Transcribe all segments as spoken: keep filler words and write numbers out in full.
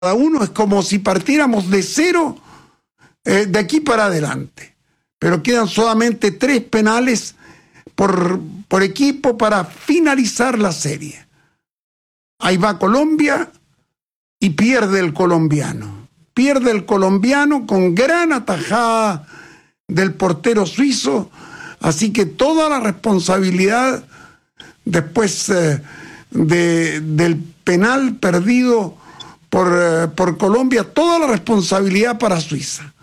uno, es como si partiéramos de cero eh, de aquí para adelante. Pero quedan solamente tres penales por, por equipo para finalizar la serie. Ahí va Colombia y pierde el colombiano. Pierde el colombiano con gran atajada del portero suizo. Así que toda la responsabilidad después eh, de, del penal perdido por, eh, por Colombia, toda la responsabilidad para Suiza.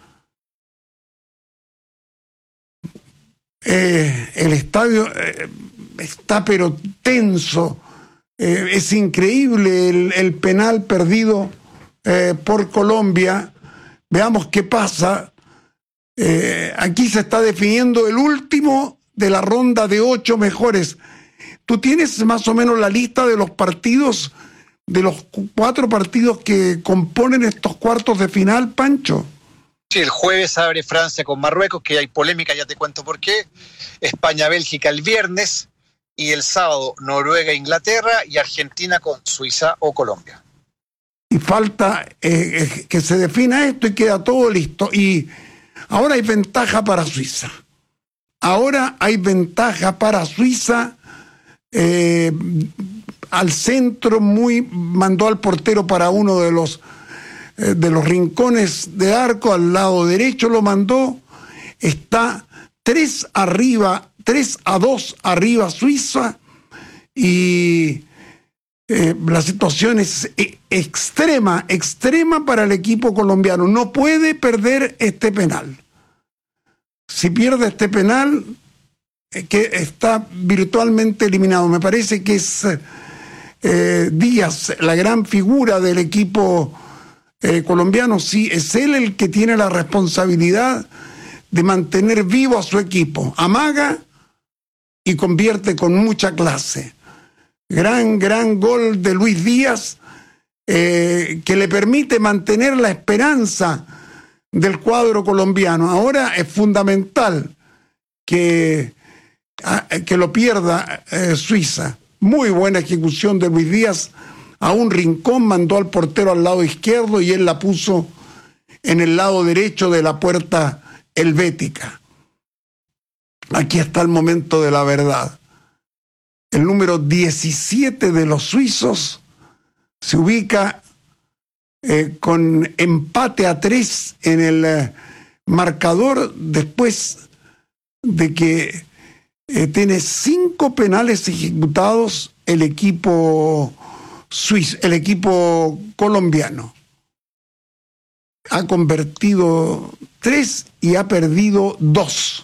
Eh, el estadio eh, está pero tenso. Eh, es increíble el, el penal perdido eh, por Colombia. Veamos qué pasa. Eh, aquí se está definiendo el último de la ronda de ocho mejores. ¿Tú tienes más o menos la lista de los partidos, de los cuatro partidos que componen estos cuartos de final, Pancho? Sí, el jueves abre Francia con Marruecos, que hay polémica, ya te cuento por qué. España-Bélgica el viernes, y el sábado Noruega-Inglaterra y Argentina con Suiza o Colombia. Y falta eh, que se defina esto y queda todo listo. Y ahora hay ventaja para Suiza. Ahora hay ventaja para Suiza. Eh, al centro muy mandó al portero para uno de los eh, de los rincones de arco, al lado derecho lo mandó. Está tres arriba, tres a dos arriba Suiza, y eh, la situación es extrema, extrema para el equipo colombiano. No puede perder este penal. Si pierde este penal, eh, que está virtualmente eliminado. Me parece que es eh, Díaz, la gran figura del equipo eh, colombiano. Sí, es él el que tiene la responsabilidad de mantener vivo a su equipo. Amaga y convierte con mucha clase. Gran, gran gol de Luis Díaz, eh, que le permite mantener la esperanza del cuadro colombiano. Ahora es fundamental que, que lo pierda eh, Suiza. Muy buena ejecución de Luis Díaz. A un rincón mandó al portero al lado izquierdo y él la puso en el lado derecho de la puerta helvética. Aquí está el momento de la verdad. El número diecisiete de los suizos se ubica eh, con empate a tres en el eh, marcador, después de que eh, tiene cinco penales ejecutados el equipo suizo, el equipo colombiano. Ha convertido tres y ha perdido dos.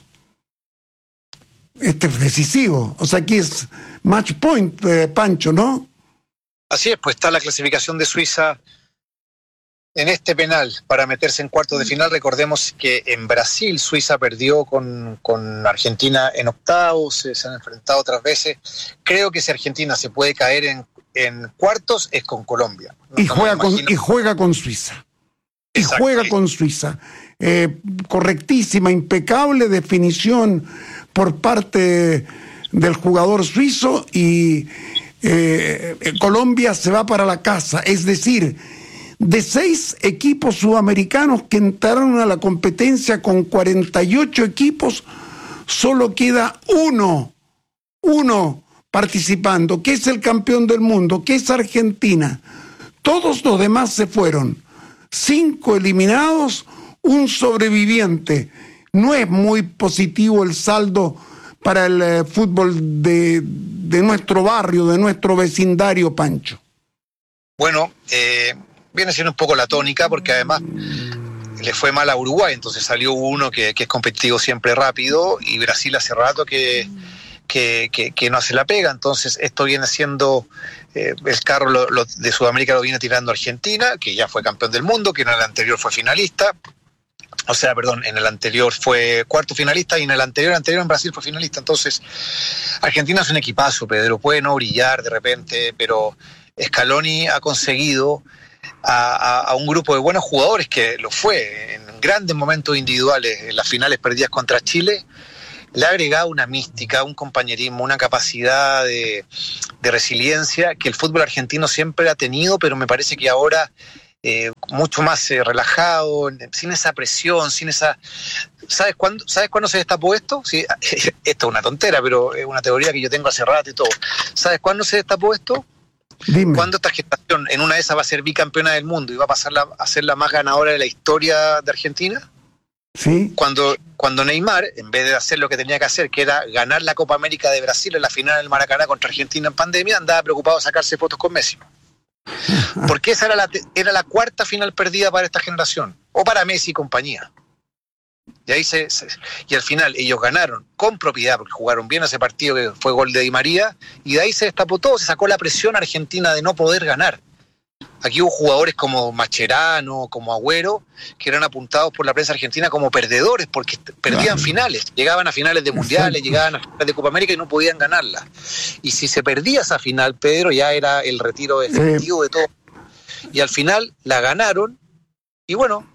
Este es decisivo. O sea, aquí es match point, eh, Pancho, ¿no? Así es, pues está la clasificación de Suiza en este penal para meterse en cuartos de final. Recordemos que en Brasil Suiza perdió con, con Argentina en octavos, se, se han enfrentado otras veces. Creo que si Argentina se puede caer en, en cuartos es con Colombia. No, y, no juega con, y juega con Suiza. Y Exacto. juega con Suiza. Eh, correctísima, impecable definición por parte del jugador suizo, y eh, Colombia se va para la casa. Es decir, de seis equipos sudamericanos que entraron a la competencia con cuarenta y ocho equipos, solo queda uno, uno participando, que es el campeón del mundo, que es Argentina. Todos los demás se fueron. Cinco eliminados, un sobreviviente. No es muy positivo el saldo para el eh, fútbol de, de nuestro barrio, de nuestro vecindario, Pancho. Bueno, eh, viene siendo un poco la tónica, porque además le fue mal a Uruguay, entonces salió uno que, que es competitivo siempre rápido, y Brasil hace rato que, que, que, que no hace la pega. Entonces esto viene siendo, eh, el carro lo, lo, de Sudamérica lo viene tirando Argentina, que ya fue campeón del mundo, que en el anterior fue finalista. O sea, perdón, en el anterior fue cuarto finalista y en el anterior, anterior en Brasil fue finalista. Entonces, Argentina es un equipazo, Pedro. Puede no brillar de repente, pero Scaloni ha conseguido a, a, a un grupo de buenos jugadores, que lo fue en grandes momentos individuales, en las finales perdidas contra Chile. Le ha agregado una mística, un compañerismo, una capacidad de, de resiliencia que el fútbol argentino siempre ha tenido, pero me parece que ahora eh, mucho más eh, relajado, sin esa presión, sin esa... ¿Sabes cuándo, ¿Sabes cuándo se destapó esto? Sí, esto es una tontera, pero es una teoría que yo tengo hace rato y todo. ¿Sabes cuándo se destapó esto? Dime. Cuando esta generación en una de esas va a ser bicampeona del mundo y va a pasar la, a ser la más ganadora de la historia de Argentina. Sí. Cuando, cuando Neymar, en vez de hacer lo que tenía que hacer, que era ganar la Copa América de Brasil en la final del Maracaná contra Argentina en pandemia, andaba preocupado de sacarse fotos con Messi. Porque esa era la, era la cuarta final perdida para esta generación, o para Messi y compañía. Y ahí se, se y al final ellos ganaron con propiedad, porque jugaron bien ese partido que fue gol de Di María, y de ahí se destapó todo, se sacó la presión argentina de no poder ganar. Aquí hubo jugadores como Mascherano, como Agüero, que eran apuntados por la prensa argentina como perdedores, porque perdían claro. finales, llegaban a finales de mundiales, Exacto. llegaban a finales de Copa América y no podían ganarla. Y si se perdía esa final, Pedro, ya era el retiro definitivo eh. de todo. Y al final la ganaron, y bueno,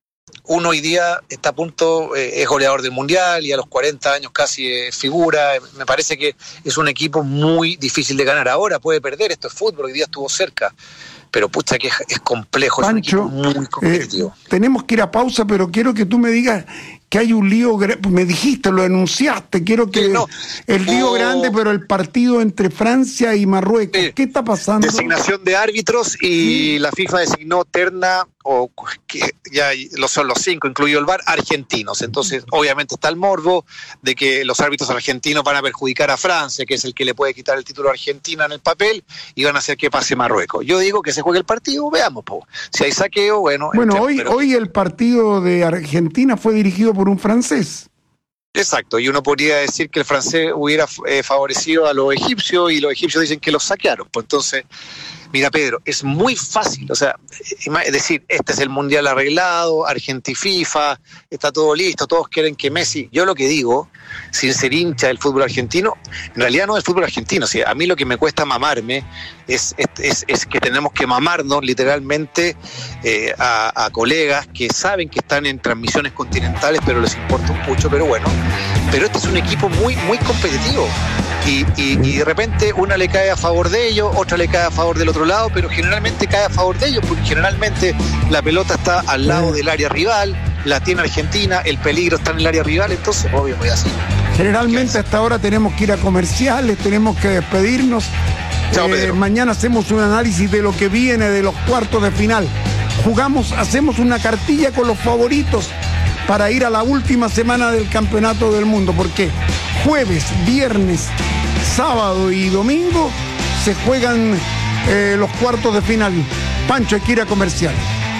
uno hoy día está a punto, eh, es goleador del mundial, y a los cuarenta años casi es figura. Me parece que es un equipo muy difícil de ganar. Ahora puede perder, esto es fútbol, hoy día estuvo cerca. Pero pucha que es, es complejo, Pancho, es un equipo muy competitivo. Eh, tenemos que ir a pausa, pero quiero que tú me digas que hay un lío, me dijiste, lo enunciaste, quiero que... Sí, no. El lío oh. grande, pero el partido entre Francia y Marruecos, sí. ¿Qué está pasando? Designación de árbitros y sí. la FIFA designó terna, o que ya lo son los cinco, incluido el V A R, argentinos. Entonces, obviamente está el morbo de que los árbitros argentinos van a perjudicar a Francia, que es el que le puede quitar el título a Argentina en el papel, y van a hacer que pase Marruecos. Yo digo que se juegue el partido, veamos, po. Si hay saqueo, bueno... Bueno, entre, hoy, pero... hoy el partido de Argentina fue dirigido por un francés. Exacto, y uno podría decir que el francés hubiera eh, favorecido a los egipcios, y los egipcios dicen que los saquearon. Pues entonces, mira, Pedro, es muy fácil, o sea, es decir, este es el mundial arreglado, Argentina y FIFA, está todo listo, todos quieren que Messi... Yo lo que digo, sin ser hincha del fútbol argentino, en realidad no del fútbol argentino, o sea, a mí lo que me cuesta mamarme es, es, es, es que tenemos que mamarnos literalmente eh, a, a colegas que saben que están en transmisiones continentales, pero les importa un mucho, pero bueno, pero este es un equipo muy, muy competitivo. Y, y, y de repente una le cae a favor de ellos, otra le cae a favor del otro lado, pero generalmente cae a favor de ellos, porque generalmente la pelota está al lado del área rival, la tiene Argentina, el peligro está en el área rival, entonces obvio voy así. Generalmente hasta ahora tenemos que ir a comerciales, tenemos que despedirnos. Chao, eh, mañana hacemos un análisis de lo que viene de los cuartos de final. Jugamos, hacemos una cartilla con los favoritos para ir a la última semana del Campeonato del Mundo, porque jueves, viernes, sábado y domingo se juegan eh, los cuartos de final. Pancho, hay que ir a comercial.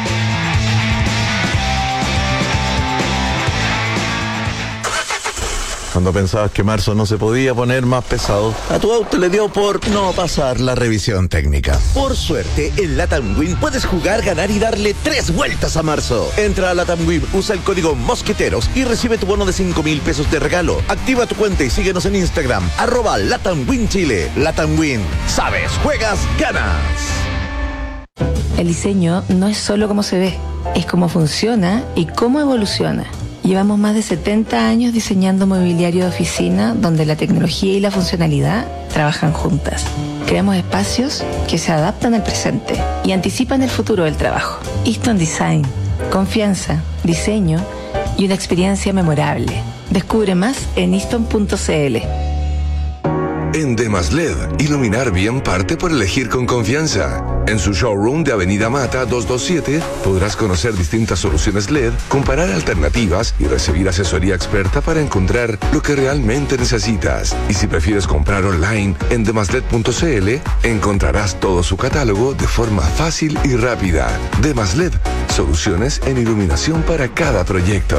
Cuando pensabas que marzo no se podía poner más pesado, a tu auto le dio por no pasar la revisión técnica. Por suerte, en Latam Win puedes jugar, ganar y darle tres vueltas a marzo. Entra a Latam Win, usa el código Mosqueteros y recibe tu bono de cinco mil pesos de regalo. Activa tu cuenta y síguenos en Instagram, arroba Latam Win Chile. Latam Win, sabes, juegas, ganas. El diseño no es solo cómo se ve, es cómo funciona y cómo evoluciona. Llevamos más de setenta años diseñando mobiliario de oficina donde la tecnología y la funcionalidad trabajan juntas. Creamos espacios que se adaptan al presente y anticipan el futuro del trabajo. Easton Design, confianza, diseño y una experiencia memorable. Descubre más en easton punto c l. En Demasled, iluminar bien parte por elegir con confianza. En su showroom de Avenida Mata doscientos veintisiete podrás conocer distintas soluciones L E D, comparar alternativas y recibir asesoría experta para encontrar lo que realmente necesitas. Y si prefieres comprar online en demasled punto c l, encontrarás todo su catálogo de forma fácil y rápida. Demasled, soluciones en iluminación para cada proyecto.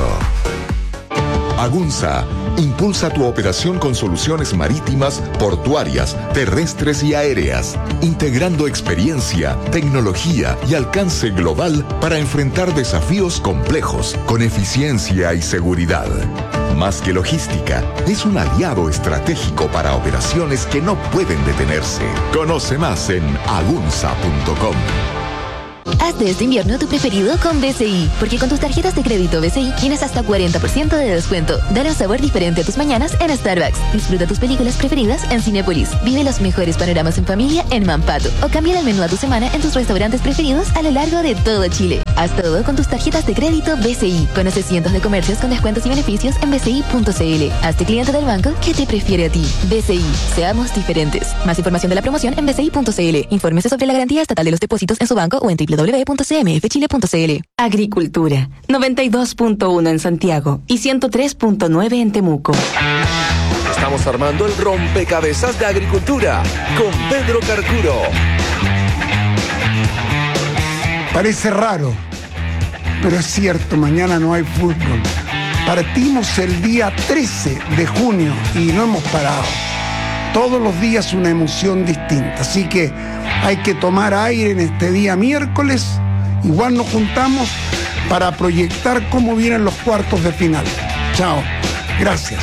Agunza impulsa tu operación con soluciones marítimas, portuarias, terrestres y aéreas, integrando experiencia, tecnología y alcance global para enfrentar desafíos complejos con eficiencia y seguridad. Más que logística, es un aliado estratégico para operaciones que no pueden detenerse. Conoce más en agunza punto com. Haz de este invierno tu preferido con B C I, porque con tus tarjetas de crédito B C I tienes hasta cuarenta por ciento de descuento. Dale un sabor diferente a tus mañanas en Starbucks. Disfruta tus películas preferidas en Cinépolis. Vive los mejores panoramas en familia en Mampato. O cambia el menú a tu semana en tus restaurantes preferidos a lo largo de todo Chile. Haz todo con tus tarjetas de crédito B C I. Conoce cientos de comercios con descuentos y beneficios en b c i punto c l. Hazte cliente del banco que te prefiere a ti. B C I. Seamos diferentes. Más información de la promoción en b c i punto c l. Infórmese sobre la garantía estatal de los depósitos en su banco o en w w w punto c m f chile punto c l. Agricultura. noventa y dos punto uno en Santiago y ciento tres punto nueve en Temuco. Estamos armando el rompecabezas de agricultura con Pedro Carcuro. Parece raro, pero es cierto, mañana no hay fútbol. Partimos el día trece de junio y no hemos parado. Todos los días una emoción distinta, así que hay que tomar aire en este día miércoles. Igual nos juntamos para proyectar cómo vienen los cuartos de final. Chao, gracias.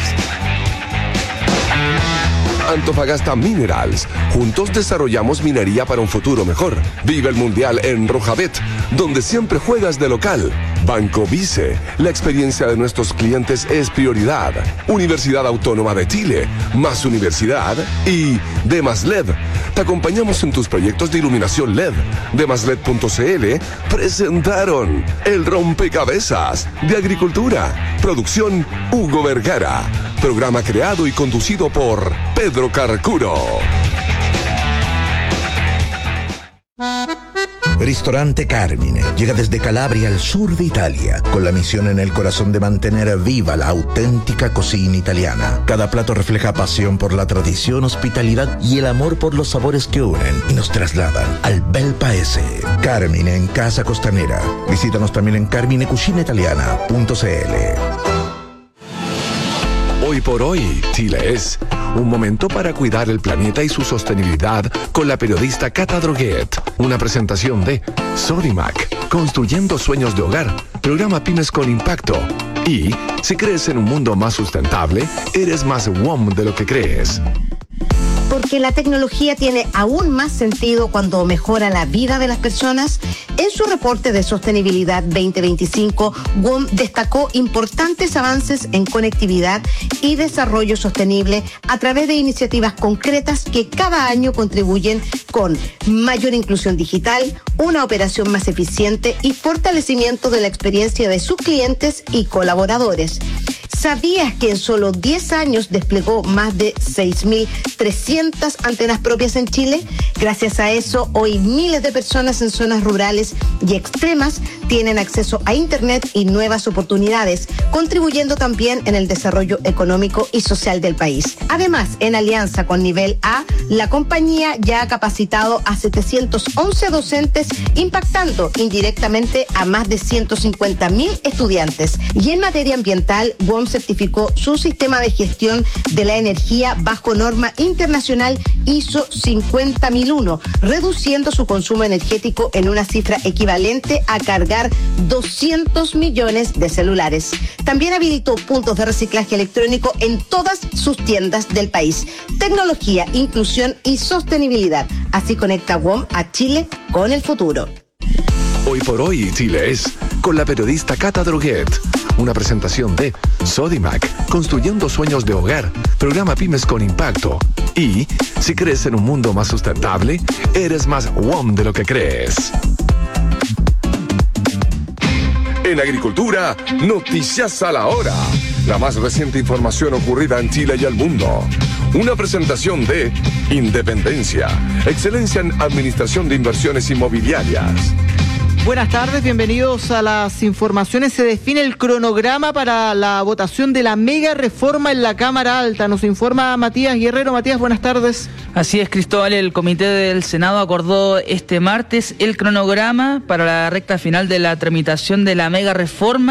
Antofagasta Minerals. Juntos desarrollamos minería para un futuro mejor. Vive el Mundial en Rojabet, donde siempre juegas de local. Banco Vice. La experiencia de nuestros clientes es prioridad. Universidad Autónoma de Chile. Más universidad. Y Demas L E D. Te acompañamos en tus proyectos de iluminación L E D. Demas L E D punto c l presentaron el rompecabezas de agricultura. Producción Hugo Vergara. Programa creado y conducido por Pedro Carcuro. Ristorante Carmine llega desde Calabria al sur de Italia, con la misión en el corazón de mantener viva la auténtica cocina italiana. Cada plato refleja pasión por la tradición, hospitalidad y el amor por los sabores que unen y nos trasladan al bel paese. Carmine en Casa Costanera. Visítanos también en carmine cucina italiana punto c l. Hoy por hoy, Chile es un momento para cuidar el planeta y su sostenibilidad con la periodista Cata Droguet. Una presentación de Sodimac, construyendo sueños de hogar, programa Pymes con Impacto. Y si crees en un mundo más sustentable, eres más W O M de lo que crees. Porque la tecnología tiene aún más sentido cuando mejora la vida de las personas. En su reporte de sostenibilidad veinte veinticinco, W O M destacó importantes avances en conectividad y desarrollo sostenible a través de iniciativas concretas que cada año contribuyen con mayor inclusión digital, una operación más eficiente y fortalecimiento de la experiencia de sus clientes y colaboradores. ¿Sabías que en solo diez años desplegó más de seis mil trescientas antenas propias en Chile? Gracias a eso, hoy miles de personas en zonas rurales y extremas tienen acceso a Internet y nuevas oportunidades, contribuyendo también en el desarrollo económico y social del país. Además, en alianza con Nivel A, la compañía ya ha capacitado a setecientos once docentes, impactando indirectamente a más de ciento cincuenta mil estudiantes. Y en materia ambiental, W O M certificó su sistema de gestión de la energía bajo norma internacional I S O cincuenta mil uno, reduciendo su consumo energético en una cifra equivalente a cargar doscientos millones de celulares. También habilitó puntos de reciclaje electrónico en todas sus tiendas del país. Tecnología, inclusión y sostenibilidad. Así conecta W O M a Chile con el futuro. Hoy por hoy, Chile es con la periodista Cata Droguet. Una presentación de Sodimac, construyendo sueños de hogar, programa Pymes con Impacto. Y si crees en un mundo más sustentable, eres más W O M de lo que crees. En Agricultura, noticias a la hora. La más reciente información ocurrida en Chile y el mundo. Una presentación de Independencia, excelencia en administración de inversiones inmobiliarias. Buenas tardes, bienvenidos a las informaciones. Se define el cronograma para la votación de la mega reforma en la Cámara Alta. Nos informa Matías Guerrero. Matías, buenas tardes. Así es, Cristóbal. El Comité del Senado acordó este martes el cronograma para la recta final de la tramitación de la mega reforma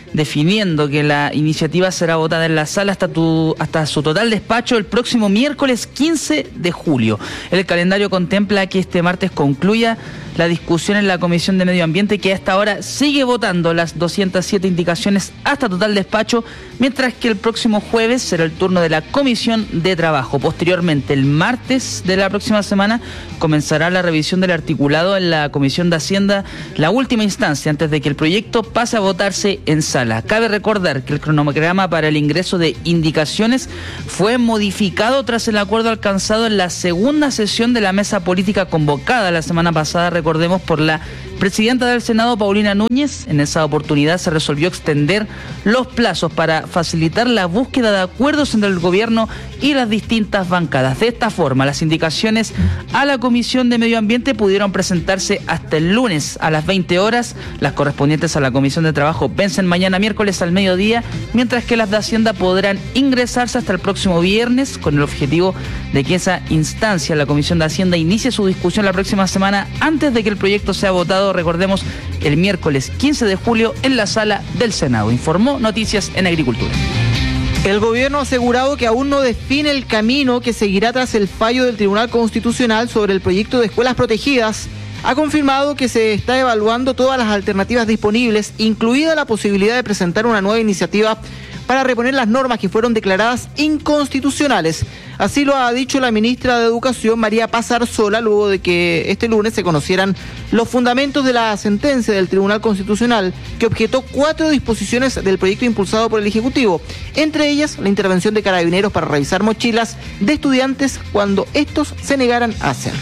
definiendo que la iniciativa será votada en la sala hasta, tu, hasta su total despacho el próximo miércoles quince de julio. El calendario contempla que este martes concluya la discusión en la Comisión de Medio Ambiente, que hasta ahora sigue votando las doscientas siete indicaciones hasta total despacho, mientras que el próximo jueves será el turno de la Comisión de Trabajo. Posteriormente, el martes de la próxima semana, comenzará la revisión del articulado en la Comisión de Hacienda, la última instancia antes de que el proyecto pase a votarse en sala. Cabe recordar que el cronograma para el ingreso de indicaciones fue modificado tras el acuerdo alcanzado en la segunda sesión de la mesa política convocada la semana pasada, recordemos, por la presidenta del Senado, Paulina Núñez. En esa oportunidad se resolvió extender los plazos para facilitar la búsqueda de acuerdos entre el gobierno y las distintas bancadas. De esta forma, las indicaciones a la Comisión de Medio Ambiente pudieron presentarse hasta el lunes a las veinte horas. Las correspondientes a la Comisión de Trabajo vencen mañana miércoles al mediodía, mientras que las de Hacienda podrán ingresarse hasta el próximo viernes, con el objetivo de que esa instancia, la Comisión de Hacienda, inicie su discusión la próxima semana antes de que el proyecto sea votado, recordemos, el miércoles quince de julio en la sala del Senado. Informó Noticias en Agricultura. El gobierno ha asegurado que aún no define el camino que seguirá tras el fallo del Tribunal Constitucional sobre el proyecto de escuelas protegidas. Ha confirmado que se está evaluando todas las alternativas disponibles, incluida la posibilidad de presentar una nueva iniciativa para reponer las normas que fueron declaradas inconstitucionales. Así lo ha dicho la ministra de Educación, María Paz Arzola, luego de que este lunes se conocieran los fundamentos de la sentencia del Tribunal Constitucional, que objetó cuatro disposiciones del proyecto impulsado por el Ejecutivo, entre ellas la intervención de carabineros para revisar mochilas de estudiantes cuando estos se negaran a hacerlo.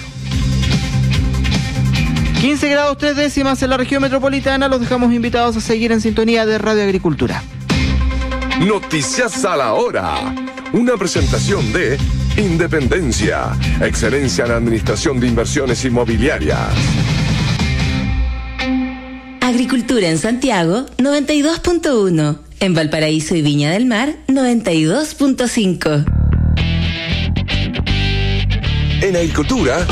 quince grados tres décimas en la región metropolitana. Los dejamos invitados a seguir en sintonía de Radio Agricultura. Noticias a la hora. Una presentación de Independencia, excelencia en administración de inversiones inmobiliarias. Agricultura en Santiago, noventa y dos punto uno. En Valparaíso y Viña del Mar, noventa y dos punto cinco. En Agricultura,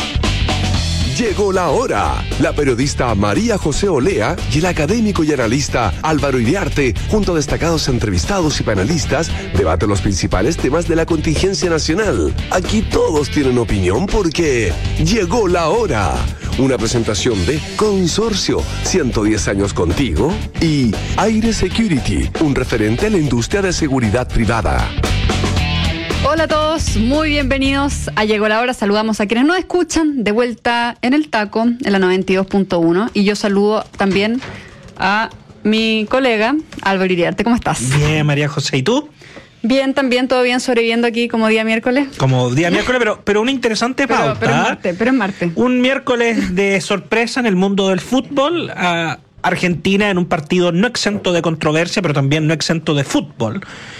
llegó la hora. La periodista María José Olea y el académico y analista Álvaro Iriarte, junto a destacados entrevistados y panelistas, debaten los principales temas de la contingencia nacional. Aquí todos tienen opinión porque llegó la hora. Una presentación de Consorcio, ciento diez años contigo, y Aire Security, un referente a la industria de seguridad privada. Hola a todos, muy bienvenidos a Llegó la Hora. Saludamos a quienes nos escuchan de vuelta en el taco, en la noventa y dos punto uno. Y yo saludo también a mi colega Álvaro Iriarte. ¿Cómo estás? Bien, María José. ¿Y tú? Bien, también, todo bien, sobreviviendo aquí como día miércoles. Como día miércoles, pero, pero una interesante pauta. Pero, pero es martes, pero es martes. Un miércoles de sorpresa en el mundo del fútbol. A Argentina en un partido no exento de controversia, pero también no exento de fútbol.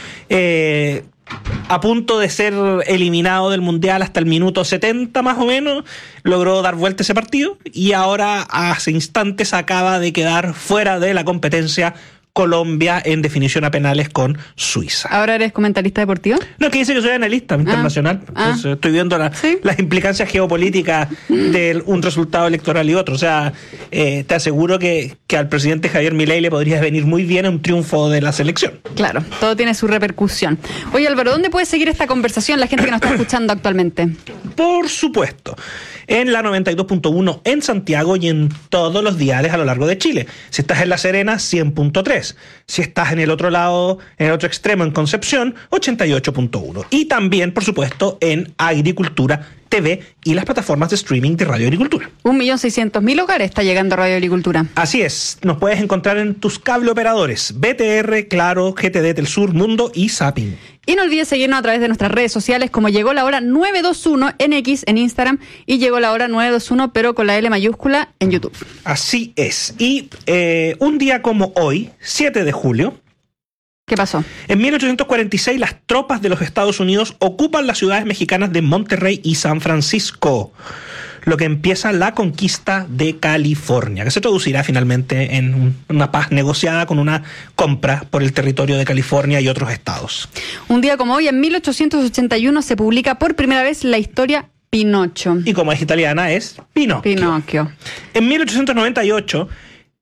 Eh... a punto de ser eliminado del Mundial hasta el minuto setenta más o menos, logró dar vuelta ese partido y ahora hace instantes acaba de quedar fuera de la competencia Colombia en definición a penales con Suiza. ¿Ahora eres comentarista deportivo? No, que dice que soy analista internacional. Ah, Entonces, ah. estoy viendo la, ¿Sí? las implicancias geopolíticas de un resultado electoral y otro. O sea, eh, te aseguro que, que al presidente Javier Milei le podría venir muy bien un triunfo de la selección. Claro, todo tiene su repercusión. Oye, Álvaro, ¿dónde puede seguir esta conversación la gente que nos está escuchando actualmente? Por supuesto, en la noventa y dos punto uno en Santiago y en todos los diales a lo largo de Chile. Si estás en La Serena, cien punto tres. Si estás en el otro lado, en el otro extremo, en Concepción, ochenta y ocho punto uno. Y también, por supuesto, en Agricultura T V y las plataformas de streaming de Radio Agricultura. Un millón seiscientos mil hogares está llegando a Radio Agricultura. Así es. Nos puedes encontrar en tus cable operadores B T R, Claro, G T D, Telsur, Mundo y Zapping. Y no olvides seguirnos a través de nuestras redes sociales como Llegó la Hora nueve dos uno en X, en Instagram, y Llegó la Hora nueve dos uno, pero con la L mayúscula, en YouTube. Así es. Y eh, un día como hoy, siete de julio... ¿Qué pasó? En mil ochocientos cuarenta y seis, las tropas de los Estados Unidos ocupan las ciudades mexicanas de Monterrey y San Francisco, lo que empieza la conquista de California, que se traducirá finalmente en una paz negociada con una compra por el territorio de California y otros estados. Un día como hoy, en mil ochocientos ochenta y uno, se publica por primera vez la historia Pinocho. Y como es italiana, es Pinocchio. Pinocchio. En mil ochocientos noventa y ocho...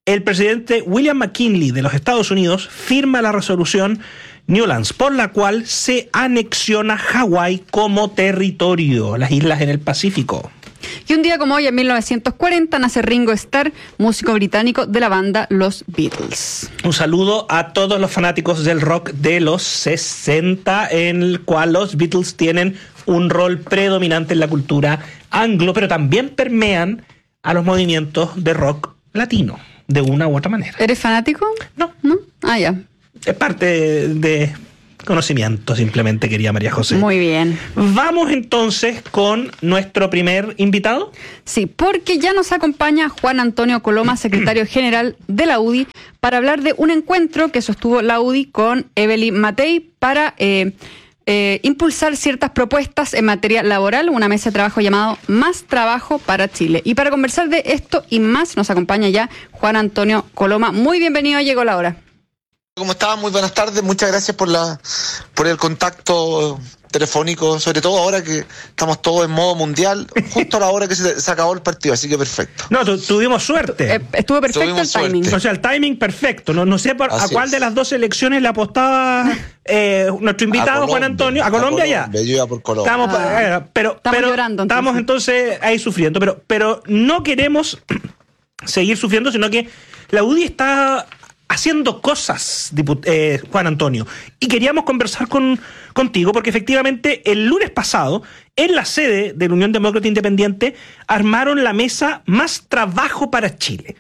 el presidente William McKinley de los Estados Unidos firma la resolución Newlands, por la cual se anexiona Hawái como territorio, las islas en el Pacífico. Y un día como hoy, en mil novecientos cuarenta, nace Ringo Starr, músico británico de la banda Los Beatles. Un saludo a todos los fanáticos del rock de los sesenta, en el cual los Beatles tienen un rol predominante en la cultura anglo, pero también permean a los movimientos de rock latino, de una u otra manera. ¿Eres fanático? No. ¿No? Ah, ya. Es parte de, de conocimiento, simplemente, quería María José. Muy bien. Vamos entonces con nuestro primer invitado. Sí, porque ya nos acompaña Juan Antonio Coloma, secretario general de la U D I, para hablar de un encuentro que sostuvo la U D I con Evelyn Matei para eh, eh, impulsar ciertas propuestas en materia laboral, una mesa de trabajo llamado Más Trabajo para Chile. Y para conversar de esto y más nos acompaña ya Juan Antonio Coloma. Muy bienvenido a Llegó la Hora. ¿Cómo están? Muy buenas tardes. Muchas gracias por la por el contacto telefónico, sobre todo ahora que estamos todos en modo mundial, justo a la hora que se, se acabó el partido, así que perfecto. No, tu, tuvimos suerte. Eh, estuvo perfecto Tuvimos el timing. suerte. O sea, el timing perfecto. No, no sé por, a Así cuál es. de las dos elecciones le apostaba eh, nuestro invitado A Juan Colombia, Antonio. A Colombia, ya. Yo iba por Colombia. Estamos, Ah. eh, pero, Estamos pero llorando, entonces. estamos entonces ahí sufriendo. Pero, pero no queremos seguir sufriendo, sino que la U D I está haciendo cosas, diput- eh, Juan Antonio. Y queríamos conversar con, contigo, porque efectivamente el lunes pasado, en la sede de la Unión Demócrata Independiente, armaron la mesa Más Trabajo para Chile.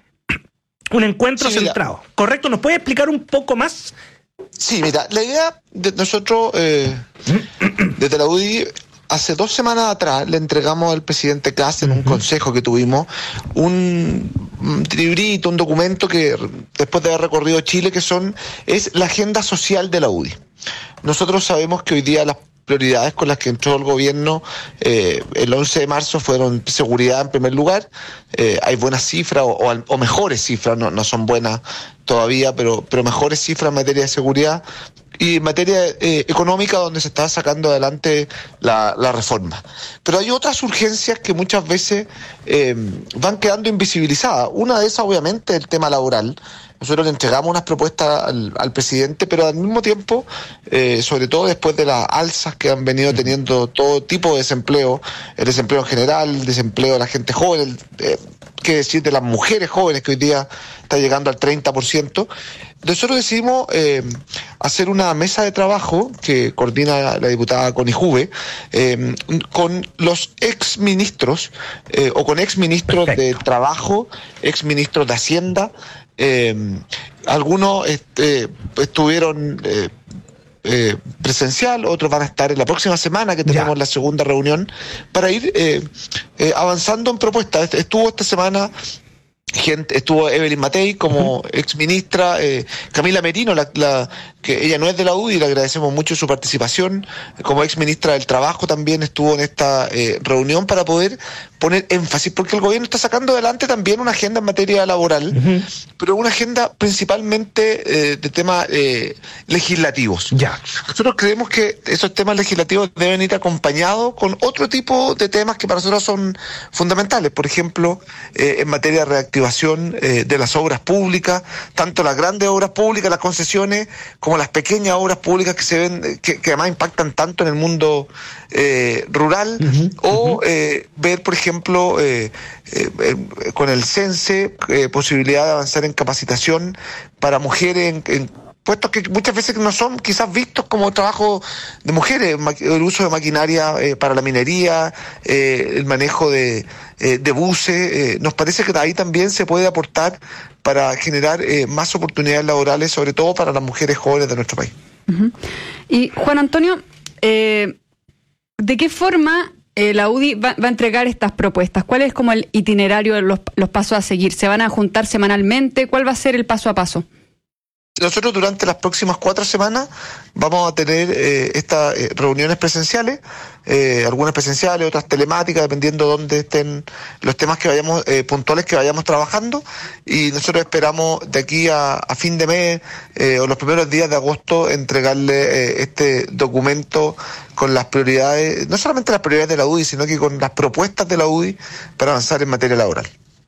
Un encuentro Sí, mira. centrado. ¿Correcto? ¿Nos puede explicar un poco más? Sí, mira, la idea de nosotros, eh, desde la U D I, hace dos semanas atrás le entregamos al presidente Kast en un consejo que tuvimos un, un librito, un documento que después de haber recorrido Chile, que son es la agenda social de la U D I. Nosotros sabemos que hoy día las prioridades con las que entró el gobierno eh, el once de marzo fueron seguridad en primer lugar. Eh, hay buenas cifras o, o, o mejores cifras, no, no son buenas todavía, pero, pero mejores cifras en materia de seguridad y en materia eh, económica, donde se está sacando adelante la, la reforma. Pero hay otras urgencias que muchas veces eh, van quedando invisibilizadas. Una de esas, obviamente, es el tema laboral. Nosotros le entregamos unas propuestas al, al presidente, pero al mismo tiempo, eh, sobre todo después de las alzas que han venido teniendo todo tipo de desempleo, el desempleo en general, el desempleo de la gente joven, el, eh, qué decir de las mujeres jóvenes, que hoy día está llegando al treinta por ciento, nosotros decidimos eh, hacer una mesa de trabajo que coordina la, la diputada Connie Juve, eh, con los exministros eh, o con exministros de Trabajo, exministros de Hacienda. Eh, algunos este, estuvieron eh, eh, presencial, otros van a estar en la próxima semana que tenemos ya la segunda reunión para ir eh, eh, avanzando en propuestas. Estuvo esta semana gente, estuvo Evelyn Matei como uh-huh. exministra, eh, Camila Merino, la, la, que ella no es de la U D I, le agradecemos mucho su participación, como exministra del Trabajo también estuvo en esta eh, reunión para poder poner énfasis, porque el gobierno está sacando adelante también una agenda en materia laboral, uh-huh. pero una agenda principalmente eh, de temas eh, legislativos. Ya. Nosotros creemos que esos temas legislativos deben ir acompañados con otro tipo de temas que para nosotros son fundamentales, por ejemplo, eh, en materia de reactivación eh, de las obras públicas, tanto las grandes obras públicas, las concesiones, como las pequeñas obras públicas que se ven, que, que además impactan tanto en el mundo eh, rural, uh-huh, o uh-huh. Eh, ver, por ejemplo, eh, eh, eh, con el CENSE, eh, posibilidad de avanzar en capacitación para mujeres en, en puestos que muchas veces no son quizás vistos como trabajo de mujeres, el uso de maquinaria eh, para la minería, eh, el manejo de, eh, de buses. Eh, nos parece que ahí también se puede aportar para generar eh, más oportunidades laborales, sobre todo para las mujeres jóvenes de nuestro país. Uh-huh. Y Juan Antonio, eh, ¿de qué forma eh, la U D I va, va a entregar estas propuestas? ¿Cuál es como el itinerario, los, los pasos a seguir? ¿Se van a juntar semanalmente? ¿Cuál va a ser el paso a paso? Nosotros durante las próximas cuatro semanas vamos a tener eh, estas eh, reuniones presenciales, eh, algunas presenciales, otras telemáticas, dependiendo de dónde estén los temas que vayamos eh, puntuales que vayamos trabajando, y nosotros esperamos de aquí a, a fin de mes eh, o los primeros días de agosto entregarle eh, este documento con las prioridades, no solamente las prioridades de la U D I, sino que con las propuestas de la U D I para avanzar en materia laboral.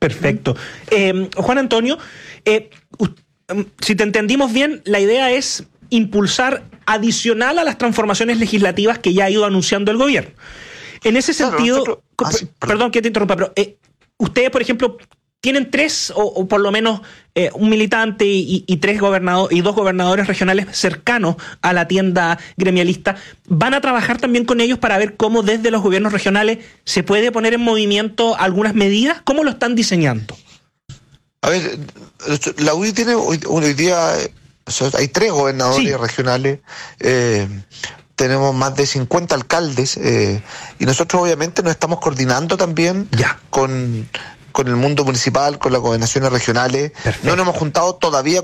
Perfecto. Eh, Juan Antonio, eh, si te entendimos bien, la idea es impulsar adicional a las transformaciones legislativas que ya ha ido anunciando el gobierno. En ese Claro, sentido, nosotros- ah, sí, perdón. perdón que te interrumpa, pero eh, ustedes, por ejemplo, tienen tres o, o por lo menos eh, un militante y, y tres gobernadores y dos gobernadores regionales cercanos a la tienda gremialista. ¿Van a trabajar también con ellos para ver cómo desde los gobiernos regionales se puede poner en movimiento algunas medidas? ¿Cómo lo están diseñando? A ver, la U D I tiene hoy, hoy día, eh, o sea, hay tres gobernadores Sí. regionales, eh, tenemos más de cincuenta alcaldes, eh, y nosotros obviamente nos estamos coordinando también Ya. con, con el mundo municipal, con las gobernaciones regionales. Perfecto. No nos hemos juntado todavía